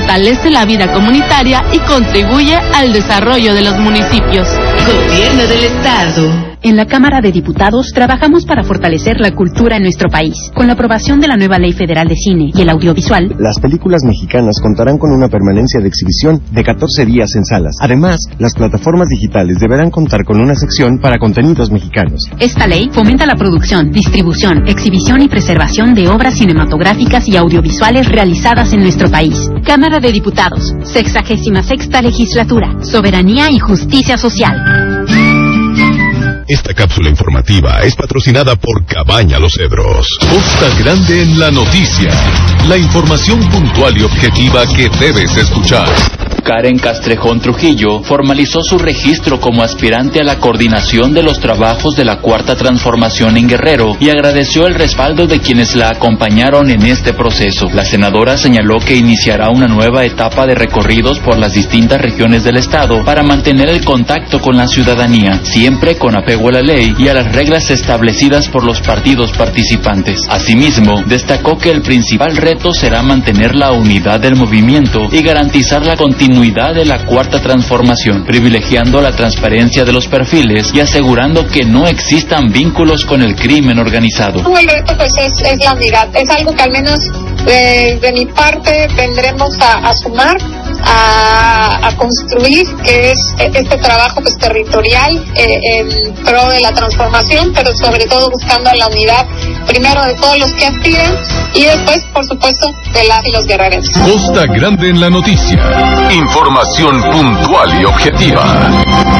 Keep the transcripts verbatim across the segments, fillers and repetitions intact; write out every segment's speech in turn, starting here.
fortalece la vida comunitaria y contribuye al desarrollo de los municipios. Gobierno del Estado. En la Cámara de Diputados trabajamos para fortalecer la cultura en nuestro país. Con la aprobación de la nueva Ley Federal de Cine y el Audiovisual, las películas mexicanas contarán con una permanencia de exhibición de catorce días en salas. Además, las plataformas digitales deberán contar con una sección para contenidos mexicanos. Esta ley fomenta la producción, distribución, exhibición y preservación de obras cinematográficas y audiovisuales realizadas en nuestro país. Cámara de Diputados, sexagésima sexta legislatura, soberanía y justicia social. Esta cápsula informativa es patrocinada por Cabaña Los Cedros. Costa Grande en la noticia. La información puntual y objetiva que debes escuchar. Karen Castrejón Trujillo formalizó su registro como aspirante a la coordinación de los trabajos de la Cuarta Transformación en Guerrero y agradeció el respaldo de quienes la acompañaron en este proceso. La senadora señaló que iniciará una nueva etapa de recorridos por las distintas regiones del estado para mantener el contacto con la ciudadanía, siempre con apego a la ley y a las reglas establecidas por los partidos participantes. Asimismo, destacó que el principal reto será mantener la unidad del movimiento y garantizar la continuidad de la Cuarta Transformación, privilegiando la transparencia de los perfiles y asegurando que no existan vínculos con el crimen organizado. El reto pues es, es la unidad, es algo que al menos de, de mi parte vendremos a, a sumar, a, a construir, que es este trabajo pues territorial eh, en pro de la transformación, pero sobre todo buscando la unidad primero de todos los que aspiran y después por supuesto de las y los guerreros. Costa Grande en la noticia. Información puntual y objetiva.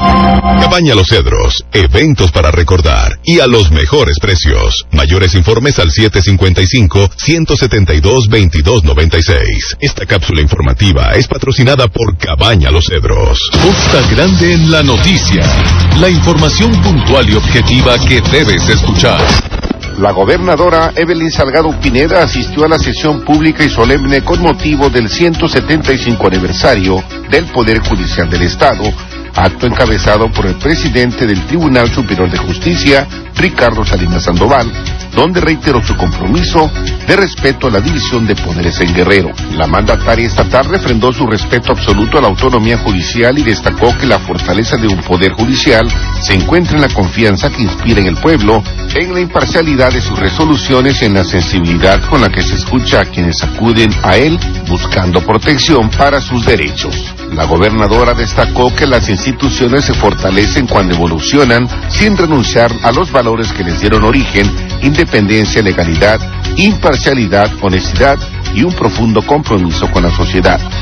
Cabaña Los Cedros, eventos para recordar y a los mejores precios. Mayores informes al siete cinco cinco, uno siete dos, veintidós noventa y seis. Esta cápsula informativa es patrocinada por Cabaña Los Cedros. Costa Grande en la noticia. La información puntual y objetiva que debes escuchar. La gobernadora Evelyn Salgado Pineda asistió a la sesión pública y solemne con motivo del ciento setenta y cinco aniversario del Poder Judicial del Estado, acto encabezado por el presidente del Tribunal Superior de Justicia, Ricardo Salinas Sandoval, donde reiteró su compromiso de respeto a la división de poderes en Guerrero. La mandataria estatal refrendó su respeto absoluto a la autonomía judicial y destacó que la fortaleza de un poder judicial se encuentra en la confianza que inspira en el pueblo, en la imparcialidad de sus resoluciones y en la sensibilidad con la que se escucha a quienes acuden a él buscando protección para sus derechos. La gobernadora destacó que las instituciones se fortalecen cuando evolucionan sin renunciar a los valores que les dieron origen: independencia, legalidad, imparcialidad, honestidad y un profundo compromiso con la sociedad.